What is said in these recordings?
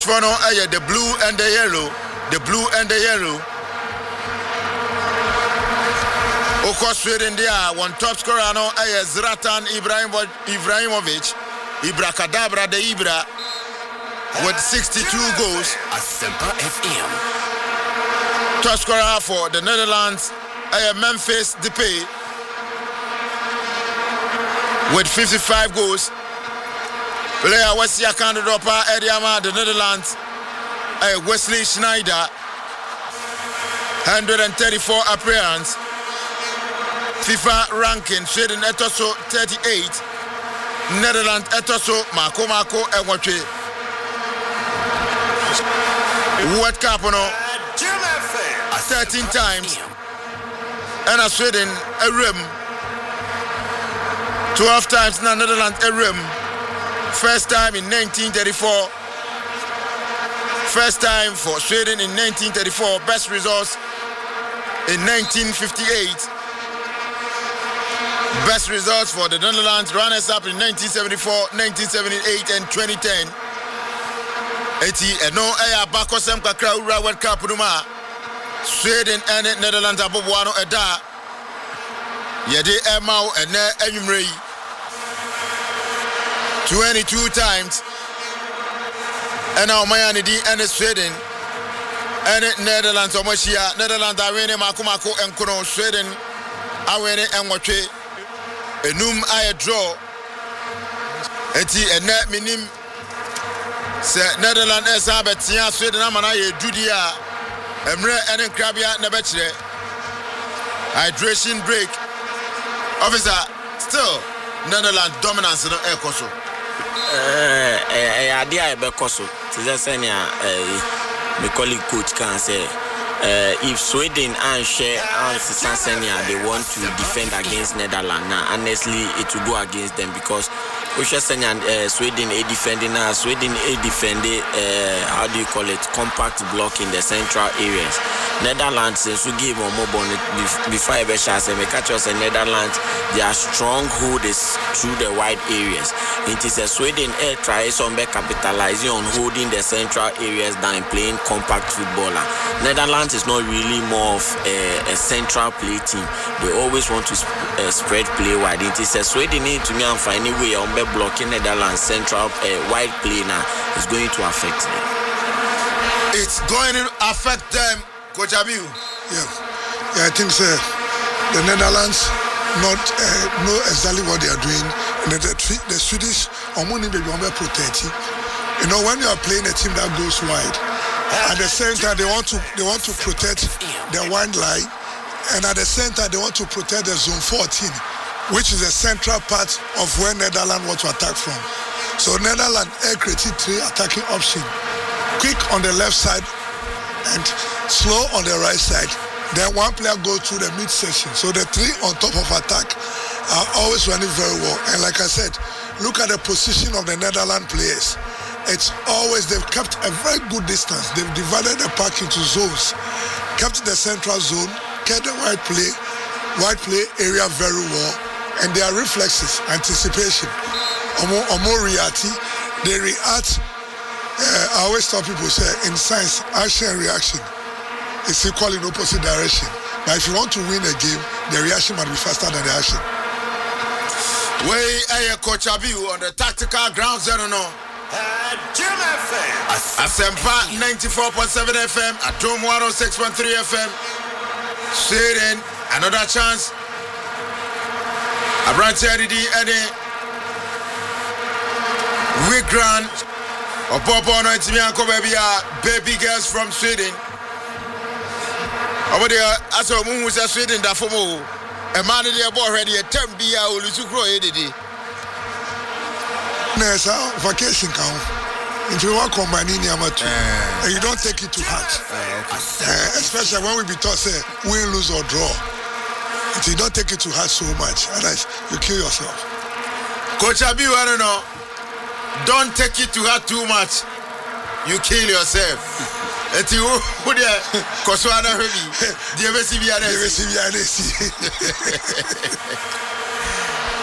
For now, the blue and the yellow. The blue and the yellow. Of Sweden there, one top scorer now, Zlatan Ibrahimovic. Ibrakadabra de Ibra with 62 goals. Top scorer for the Netherlands, Memphis Depay with 55 goals. Player Wesley Kandodopa Ediama, the Netherlands, Wesley Schneider, 134 appearance. FIFA ranking, Sweden etoso 38, Netherlands etoso Mako Enwache. World Cup 13 times, and Sweden a rim. 12 times now Netherlands a rim. First time in 1934. First time for Sweden in 1934. Best results in 1958. Best results for the Netherlands, runners-up in 1974, 1978, and 2010. No air Bakosem Kakra World Cup Numa. Sweden and Netherlands Abobuano Eda. Yede Emau and Enyumrei. 22 times. And now Miami and Sweden. And Netherlands Omoshia. Netherlands Awene Makumako and Kuno. Sweden Awene and Wache. Enum I draw. Eti ene minim se Netherlands esabetia Sweden amana ye dudia emre ene krabia na betire hydration break. Officer, still Netherlands dominance no ekoso. Adia ebekoso. Tize senia my colleague coach can say if Sweden and share and Tanzania they want to defend against Netherlands, now honestly it will go against them because Sweden a defending Sweden a defending how do you call it, compact block in the central areas. Netherlands since we give more bonnet before I chance and catch us in Netherlands their stronghold is through the wide areas. It is a Sweden air tries on capitalizing on holding the central areas down playing compact footballer. Netherlands is not really more of a central play team. They always want to spread play wide. It is a Sweden need to me and find a way on blocking Netherlands central wide play now is going to affect them. It's going to affect them, Coach Abiu. Yeah, I think so. The Netherlands not know exactly what they are doing. The Swedish Omoni baby protect. You know, when you are playing a team that goes wide, at the same time they want to protect the wide line, and at the same time they want to protect the zone 14, which is the central part of where Netherlands want to attack from. So Netherlands created 3 attacking options: quick on the left side and slow on the right side. Then one player goes through the midsection. So the 3 on top of attack are always running very well. And like I said, look at the position of the Netherlands players. It's always, they've kept a very good distance. They've divided the park into zones, kept the central zone, kept the wide play area very well, and their reflexes, anticipation, or reacting, they react. I always tell people, say, in science, action and reaction is equal in opposite direction. But if you want to win a game, the reaction must be faster than the action. Coach Abiu on the tactical ground zero no. Asempa 94.7 FM, Atom 106.3 FM. Sweden, another chance. Abranche Adidi Ede. Wigran. Opopo no itimianko baby girls from Sweden. Over there, as a woman who's a Sweden that for more. A man in the already a term be a little grow edity. There's a vacation count. If you want combining Yamato, and you don't take it too hard. Especially when we be taught say win, lose or draw. If you don't take it too hard so much, otherwise you kill yourself. Coach Abiu, I don't know. Don't take it too hard too much. You kill yourself. Et you put there, Koswana Heavy,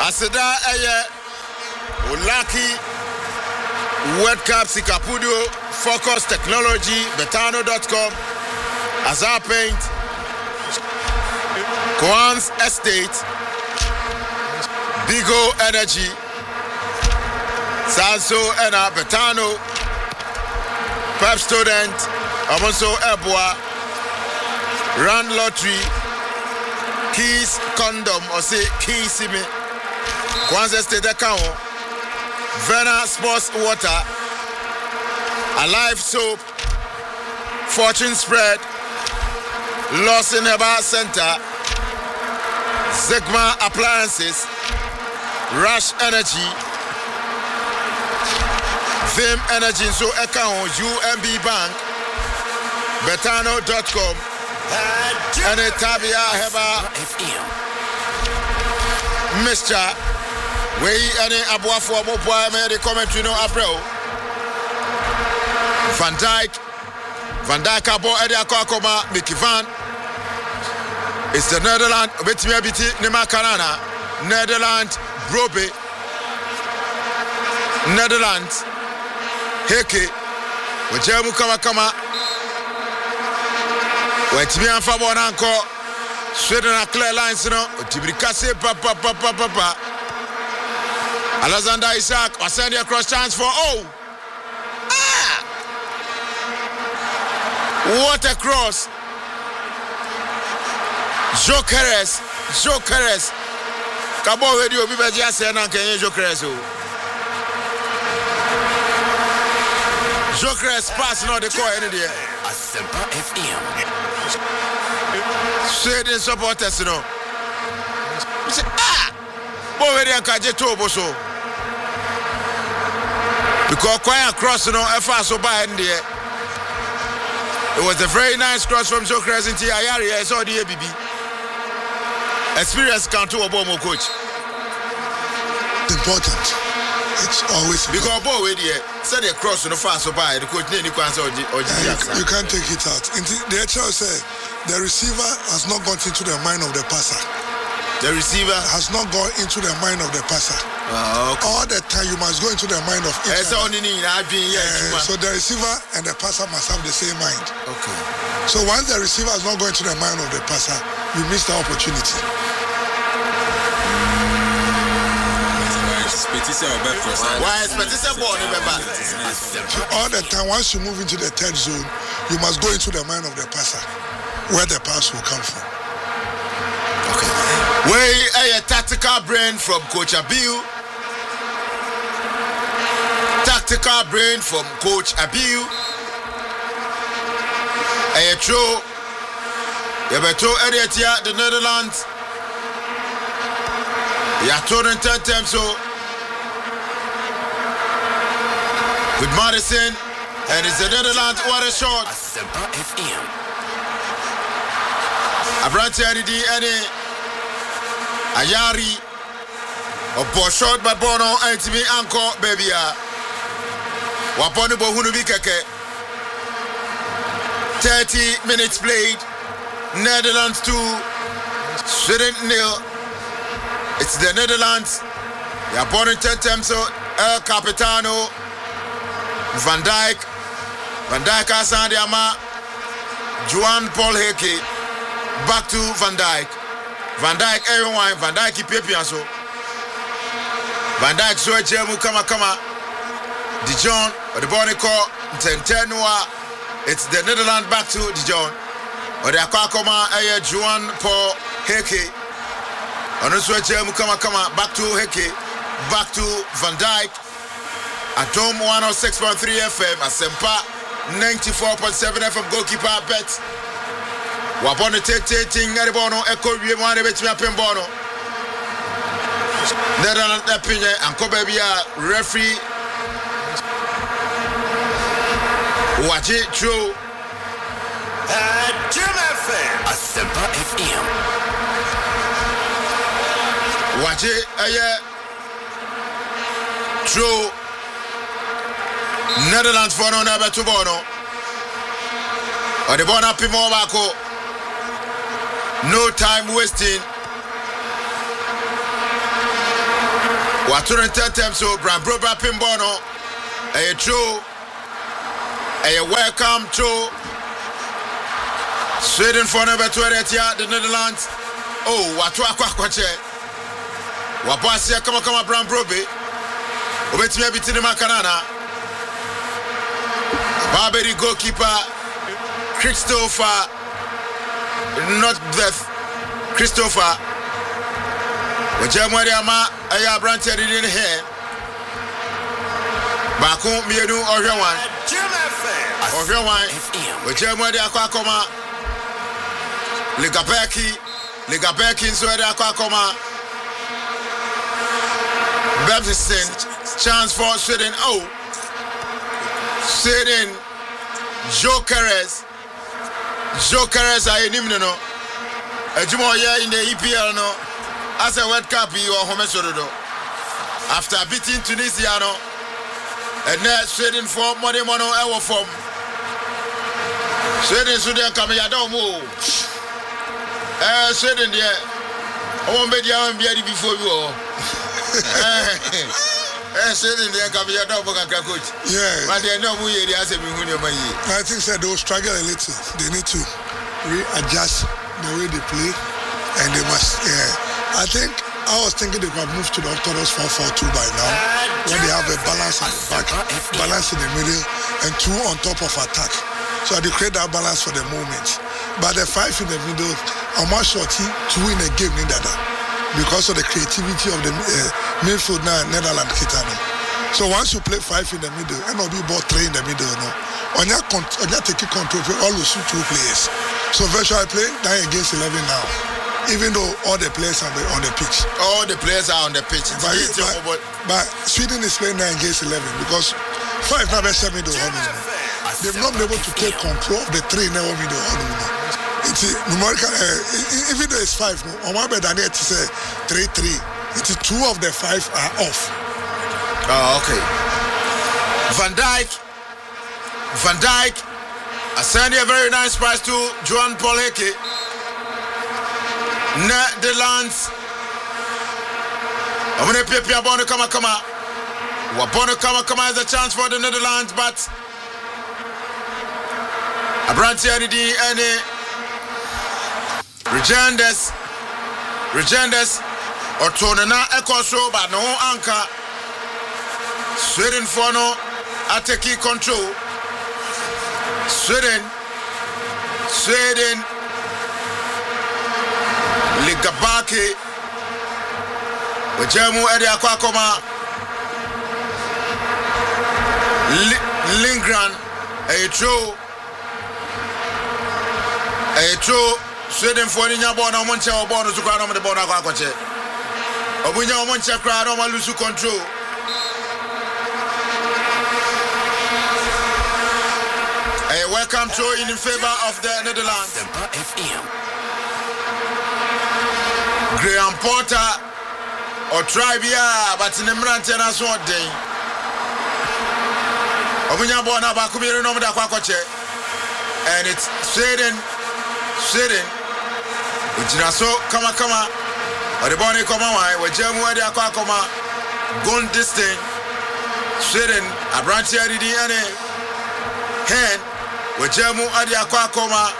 Aseda Ulaki World Cup Sikapudio Focus Technology, Betano.com, Azar Paint, Kwan's Estate, Bigo Energy, Sanso Ena Betano, Pep Student, Amonso Ebwa, Rand Lottery, Keys Condom, or say Keys Simi, Kwan's Estate account, Vena Sports Water, Alive Soap, Fortune Spread, Lawson Herbal Center, Zegma Appliances, Rush Energy, Vim Energy, so account UMB Bank, Betano.com, and Tabia Herbal Mr. We any Abuafo Mopua may the commentary no April. Van Dijk abo Eddie Akokoma Mickey Van. It's the Netherlands betimi abiti Nema Kanana. Netherlands Brobe. Netherlands Heke. Wajemu kama. Wetimi anfa bona anko. Sweden na clear lines no. Otibrikase pa. Alexander Isaac was sending across chance for what a cross. Jokeres. Kabo radio biba just na kenye Jokeres o. Jokeres pass no the call any there. Asempa FM. Sweden supporters no. Bo we dey kaje to oboso. Because quite across no efa so by in there. It was a very nice cross from Jokeres into Ayari. I saw the ABB. Experience count to a bomb coach. Important. It's always because Bo we there said the cross no fast so by the coach didn't answer or you can't take it out. The HR said the receiver has not gone into the mind of the passer. The receiver has not gone into the mind of the passer. Okay. All the time you must go into the mind of each other. So the receiver and the passer must have the same mind. Okay. So once the receiver has not gone into the mind of the passer, you miss the opportunity. Why is all the time, once you move into the third zone, you must go into the mind of the passer, where the pass will come from. A tactical brain from Coach Abiu. Tactical brain from Coach Abiu. A true. Yabeto Ediatia, the Netherlands. Yaton 10 times so. With Madison. And it's the Netherlands. What a shot. Abranti any. Ayari Opo shot by Bono Antimi Anko Babia Waponu Bohunu Bikeke 30 minutes played. Netherlands 2 Sweden 0. It's the Netherlands. The opponent 10 times El Capitano Van Dijk Asandiama Juan Paul Heke. Back to Van Dijk. Van Dijk, everyone, Van Dijk keep so. Van Dijk so Jemu kama. Dijon, or the Bonico, Tentenua. It's the Netherlands back to Dijon. Or the Akakoma, Juan Paul Heke. On the switch Jemu kama, back to Heke. Back to Van Dijk. Atom 106.3 FM, Asempa 94.7 FM goalkeeper bet. Wapone ting ngaribono eko wie mwane betimi apembono. Netherlands pinye anko baby referee. Wachi true. Jim FM. Asempa FM. Wachi true. Netherlands for no never to bono. Or the bona pimo bako. No time wasting. What 10 times so Brambroba Pimbono. A true. A welcome to Sweden for number 20 the Netherlands. Oh, watu akwache. Wapasia kama Brown Brobe. Obetimia bitini makanana. Barbary goalkeeper Christopher, not death. Christopher. Wajamwari ama aya branch in here. Baku mienu Orjawan. Orjawan. Wajamwari akwakoma. Ligabeki Swede akwakoma. Baptisten chance for Sweden. Oh, Sweden. Jokeres are in no. Ejumoye in the EPL no. As a World Cup you are home sorodo. After beating Tunisia no. And now Sweden for money mono ever form. Sweden Sudan come ya don't move. Sweden there. I won't be there before you. Sweden there come ya don't coach. Yeah. But they know who you are. I think that they will struggle a little. They need to readjust the way they play, and they must. I think I was thinking they could have moved to the orthodox 4-4-2 by now, when they have a balance at the back, balance in the middle, and 2 on top of attack. So they create that balance for the moment. But the 5 in the middle, I'm not sure 2 in a game in that because of the creativity of the midfield now, Netherlands Kitano. So once you play 5 in the middle, and will be about 3 in the middle, no. On your taking control, you always 2 players. So virtually playing 9 against 11 now. Even though all the players are on the pitch. All the players are on the pitch. But Sweden is playing 9 against 11 because 5 now best middle. They've not been able to take control of the 3 now middle. It's numerical. Even though it's 5, on my bed, I need to say 3-3. It's 2 of the 5 are off. Oh, okay. Van Dijk. I send you a very nice prize to Johan Paul Heke. Netherlands. I'm going to pay Bono Kama. Bono Kama is a chance for the Netherlands, but Abranti Adidi and Regenders or Tonana Ecoso, but no anchor. Sweden for no attacking control. Sweden. Ligabaki. Wajemu Edi Akwakoma. Lindgren. A true. Sweden for Ninya Bona Moncha or Bono to crown on the Bona Quache. Obunya Moncha crowd on Malusu control. Welcome to in favor of the Netherlands. Graham Porter or Tribia, but in the Mrantana Sword Day. Obunya Bona Bakumiri no Quache. And it's Sweden. Which is so Kama. Or the Bonnie Koma, where Jemu Edi Aquakoma, Gun Distin, Sweden, a branch of the DNA, Hen, where Jemu Edi Aquakoma,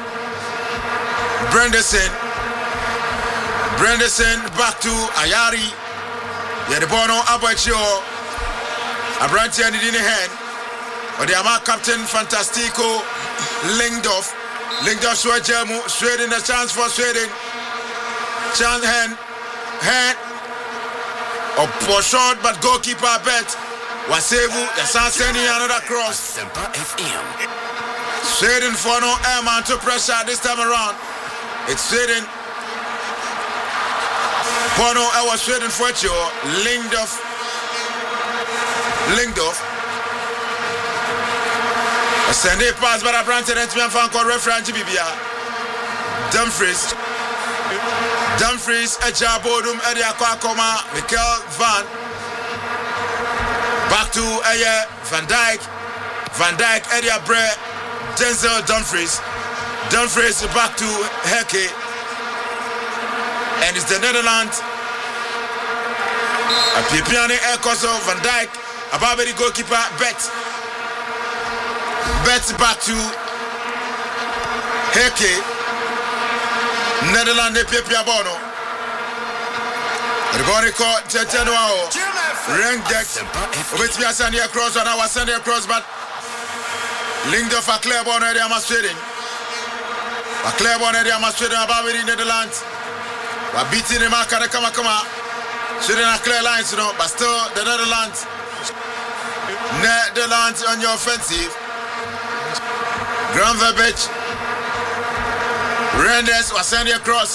Brenderson back to Ayari, Yadebono Abacho, a branch of the DNA Hen, or the Ama Captain Fantastico, Lingdorf Sweden, a chance for Sweden. Chance hand. Or poor shot, but goalkeeper bet. Wasevu, the San sending another cross. Sweden for no airman to pressure this time around. It's Sweden. Bono, I was Sweden for you. Lingdorf. Send a pass, but I planted and Fanco reference Bibia. Dumfries, Ejabodum, Edia Kwakoma, Mikel Van. Back to Van Dijk, Edia Bre, Denzel Dumfries back to Heke. And it's the Netherlands. A Pipiani Ekoso, Van Dijk, a Barbary goalkeeper, Bet. Bet back to Heke. Netherlands de Pepia Bono. The body caught Tetenuao. Rank deck. With me, I send you across, and I was sending across, but linked off a clear bone area, I'm trading. A clear bone area, I'm trading about in Netherlands. We're beating him, I can't come. Shooting a clear lines, you know, but still the Netherlands. Netherlands on your offensive. Grand Verbage. Renders was sending across.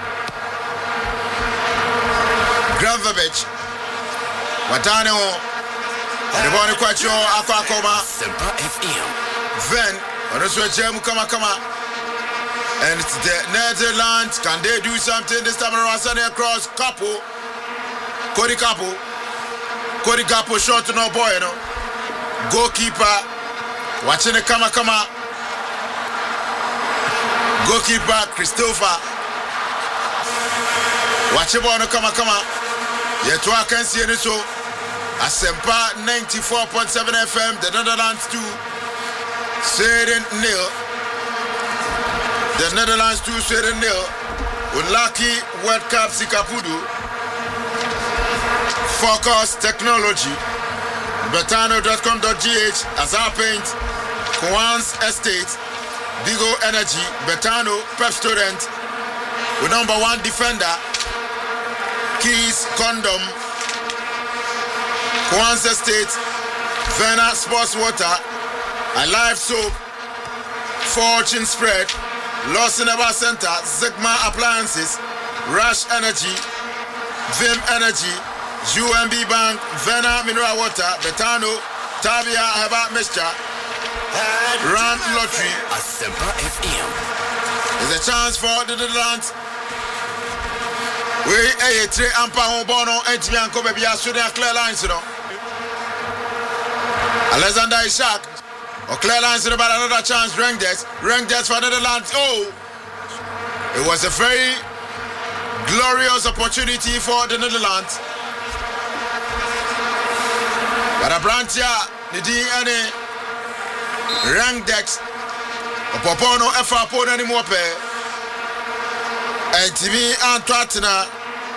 Grand Verbage. Watano. The ball is quite sure. Aquacoma. Then, on the switch, come. And it's the Netherlands. Can they do something this time around? Sending across. Cody Capo shot to no boy, you know. Goalkeeper. Watching the come. Goalkeeper Christopher. Watch the ball come. Yet I can see it so. Asempa 94.7 FM. The Netherlands 2. Sweden 0. The Netherlands 2. Sweden 0. Unlucky World Cup Sikapudu. Focus Technology. Betano.com.gh. Azar Paint. Kwan's Estate. Digo Energy. Betano. Pep Student. With number 1 defender. Keys Condom. Kwan's Estate. Vena Sports Water. Alive Soap. Fortune Spread. Lost in Ever Center. Sigma Appliances. Rush Energy. Vim Energy. UMB Bank, Vena Mineral Water, Betano, Tabia Heba Mixture, Rand Lottery. There's a chance for the Netherlands. We a 3 ampa bono HB Kobe Biasudia clear lines, you know. Alexander Ishak, or clear lines about another chance. Rank deaths for the Netherlands. Oh, it was a very glorious opportunity for the Netherlands. But a branch here, the DNA rank decks, a Popono FAPO anymore pay, and TV and Twatina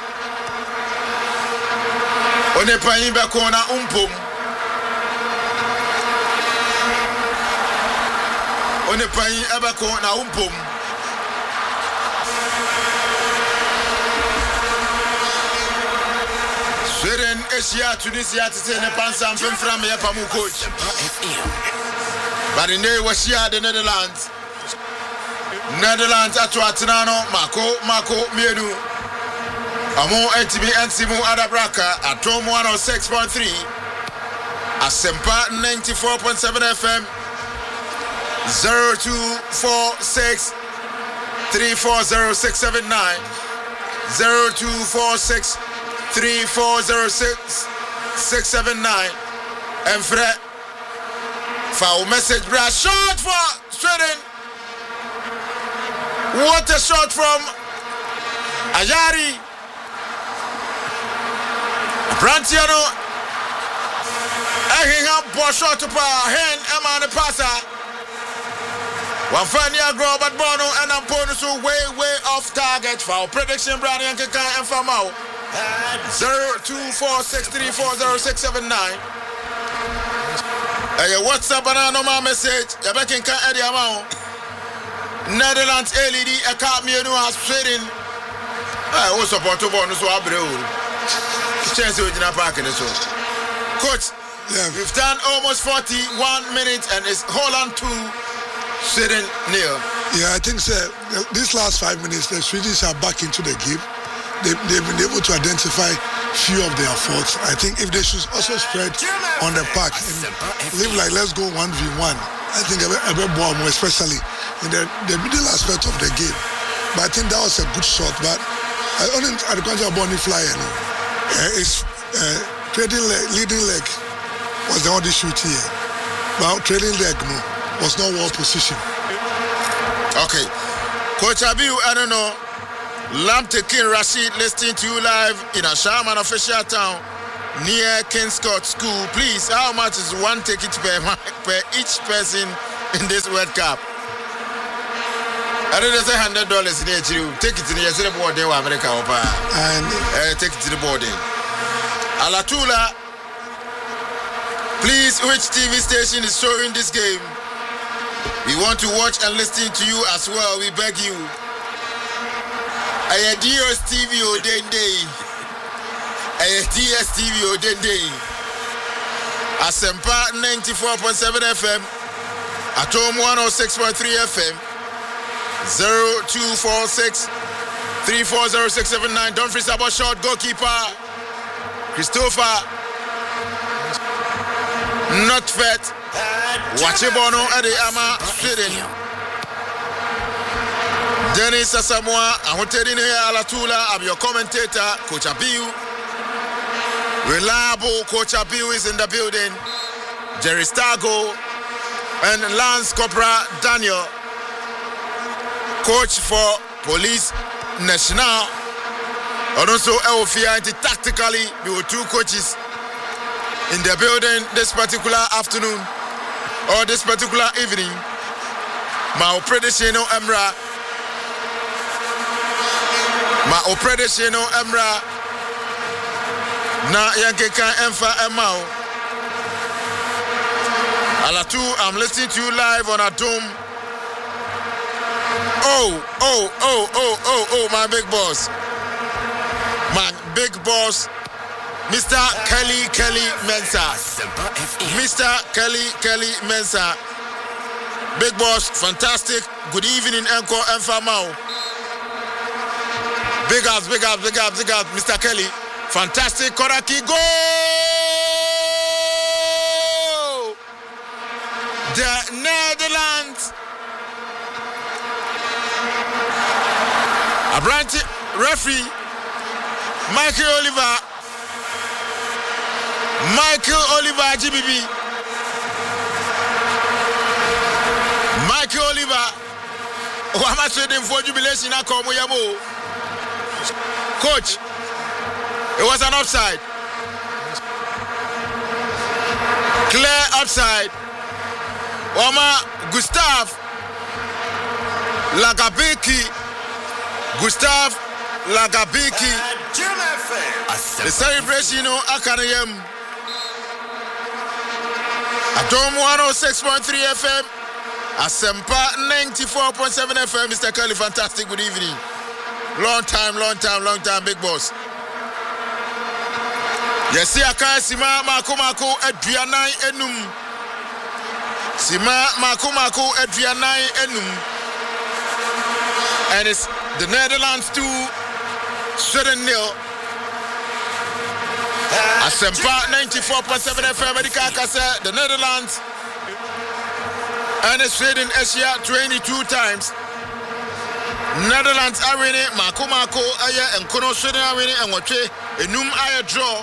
on a paying back on a on a paying Abacon a Sweden, Asia, Tunisia, to say the Pansam from Yapamu coach. But in there was here the Netherlands. Netherlands at Watinano, Marco, Mienu. Amo NTB Nsimu Adabraka at Tom 106.3. Asempa 94.7 FM. 0246 340679. 0246 3406-679 and Fred foul message bra shot for Sweden. What a shot from Ayari Brantiano. Hang up for shot to hand Emma the passer. One Fania grow but Bono and Ampono way off target. Foul prediction Brady and Kaka and Famau. 0246340679. WhatsApp banana my message. You back in Eddie Amao. Netherlands LED Academy has trading. I also support to bonus to Abreu. Chance with in a park in the show. Coach, we've done almost 41 minutes and it's Holland 2 sitting near. Yeah, I think so. These last 5 minutes, the Swedish are back into the game. They've been able to identify few of their faults. I think if they should also spread on the park and live like let's go 1v1, I think a bit more, especially in the middle aspect of the game. But I think that was a good shot. But I only at the point of Bonnie Fly, it's leading leg was the only shoot here. But trailing leg was not well positioned. Okay, Coach Abiu, I don't know. Lamtekin Rashid listening to you live in a Shaman official town. near Kingscourt School. Please, how much is one ticket per each person in this World Cup? I don't say $100 in here. Take it to the boarding in America. Take it to the boarding. Alatula, please, which TV station is showing this game? We want to watch and listen to you as well. We beg you. I DSTV Odende. DSTV Odende. Asempa 94.7 FM. Atom 106.3 FM. 0246 340679. Don't freeze about short goalkeeper. Christopher. Not fet. Wachebono Ade Ama Sweden. Dennis Asamoah, Ahotedine Alatula, I'm your commentator, Coach Abiu. Reliable Coach Abiu is in the building. Jerry Stago and Lance Corporal Daniel, coach for Police National. And also Elfia tactically, we were two coaches in the building this particular afternoon or this particular evening. Ma Opredeshino Emra. Ma Opredeshino Emra. Na Yankeka Emfa Emao. Alatu, I'm listening to you live on Atom. Oh, my big boss. My big boss, Mr. Kelly Mensah. Mr. Kelly Mensah. Big boss, fantastic. Good evening, Encore and Famao. Big ups, Mr. Kelly. Fantastic, Koraki, go! The Netherlands. A branch referee, Michael Oliver GBB. Michael Oliver. Oh, I'm not trading for jubilation. Coach, it was an offside. Clear offside. Oma Gustav Lagabiki. The celebration, Akarayem. Atom 106.3 FM. Asempa 94.7 FM. Mr. Kelly, fantastic. Good evening. Long time, big boss. Yes, I can't see Makumako Adrianai Enum. Sima Makumako Adrianai Enum. And it's the Netherlands 2, Sweden 0. Asempa 94.7 FM. The Netherlands and Sweden Asia 22 times. Netherlands are winning, Mako Aya and Kono Sweden are winning, and Wache, Enum Aya draw.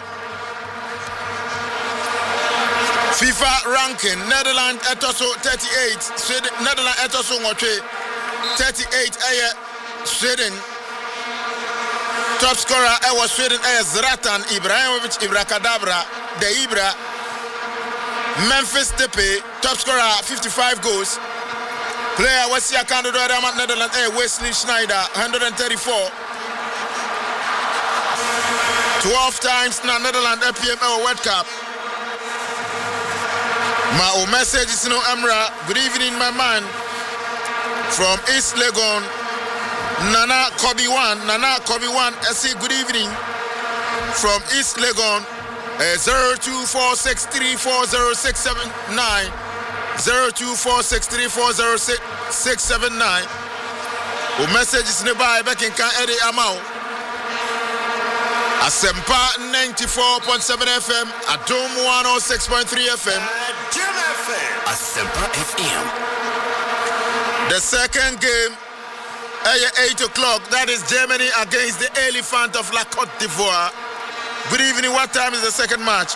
FIFA ranking, Netherlands etoso 38, Sweden, Netherlands etoso Wache 38 Aya Sweden. Top scorer was Sweden Aya Zlatan Ibrahimovic Ibrakadabra, the Ibra. Memphis Depay, top scorer 55 goals. Player was here candidate at Netherlands, Wesley Schneider, 134. 12 times na Netherlands PML World Cup. My message is no Amra. Good evening, my man. From East Legon, Nana Kobe 1. I say good evening. From East Legon, 0246340679. 0246340679. O message is nearby back in Can Eddie Amau. Asempa 94.7 FM, Atom 106.3 FM. Asempa FM. The second game, 8 o'clock, that is Germany against the Elephant of La Côte d'Ivoire. Good evening, what time is the second match?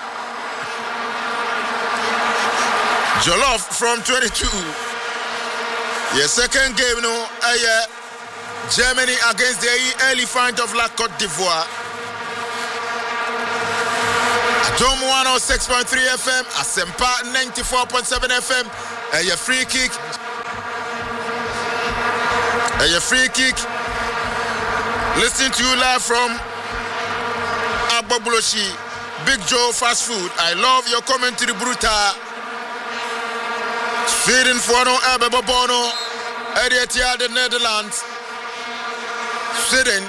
Jollof from 22. Yes, second game, Germany against the Elephant of La Côte d'Ivoire. Dome 106.3 FM, Asempa 94.7 FM. A free kick. A free kick. Listening to you live from Agbogbloshie, Big Joe Fast Food. I love your commentary, Bruta. Sweden for no Bono. Eritrea, the Netherlands. Sweden.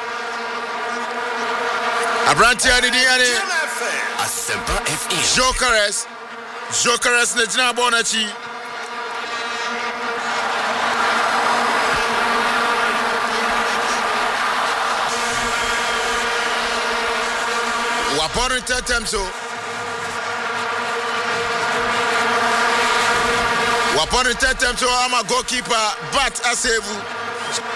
Abrantia Didiane. Asempa FM. Jokeres Nejina Bonachi. Wapon Tetemso. Wapon Tetemso, I'm a goalkeeper, but a save.